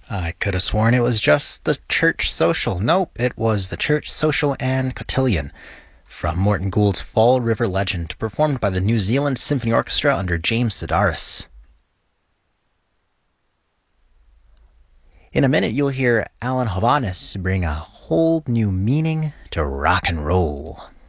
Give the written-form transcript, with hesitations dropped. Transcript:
I could have sworn it was just the Church Social. Nope, it was the Church Social and Cotillion from Morton Gould's Fall River Legend, performed by the New Zealand Symphony Orchestra under James Sedaris. In a minute, you'll hear Alan Hovhaness bring a whole new meaning to rock and roll.